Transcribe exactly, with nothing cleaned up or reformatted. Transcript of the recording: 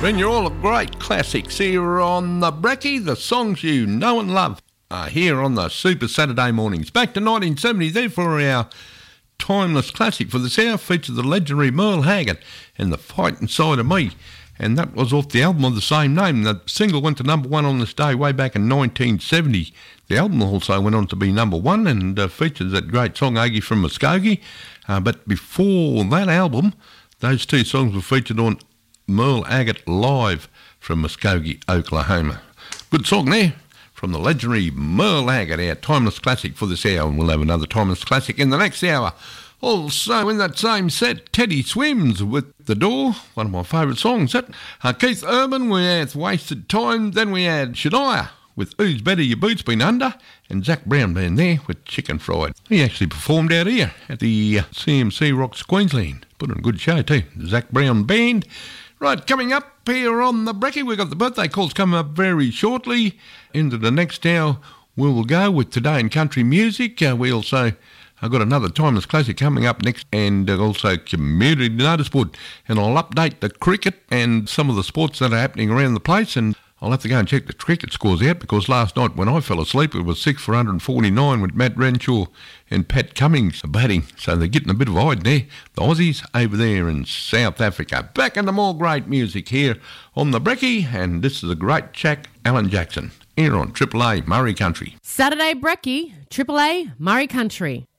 Bring you all the great classics here on the Brekkie, the songs you know and love, are here on the Super Saturday mornings. Back to nineteen seventy there for our timeless classic for this hour, featured the legendary Merle Haggard and The Fight Inside of Me. And that was off the album of the same name. The single went to number one on this day way back in nineteen seventy. The album also went on to be number one and uh, featured that great song, Aggie from Muskogee. Uh, but before that album, those two songs were featured on Merle Haggard Live from Muskogee, Oklahoma. Good song there from the legendary Merle Haggard, our timeless classic for this hour, and we'll have another timeless classic in the next hour. Also in that same set, Teddy Swims with The Door, one of my favourite songs. That uh, Keith Urban with Wasted Time, then we had Shania with Who's Better Your Boots Been Under, and Zach Brown Band there with Chicken Fried. He actually performed out here at the uh, C M C Rocks Queensland. Put on a good show too, the Zach Brown Band. Right, coming up here on the Brekkie, we've got the birthday calls coming up very shortly. Into the next hour, we will go with Today in Country Music. Uh, we also I've got another timeless classic coming up next, and also community notice board. And I'll update the cricket and some of the sports that are happening around the place, and I'll have to go and check the cricket scores out, because last night when I fell asleep, it was six for one forty-nine with Matt Renshaw and Pat Cummings batting. So they're getting a bit of hide there. The Aussies over there in South Africa. Back into more great music here on the Brekkie, and this is a great chap, Alan Jackson, here on Triple A Murray Country. Saturday Brekkie, Triple A Murray Country.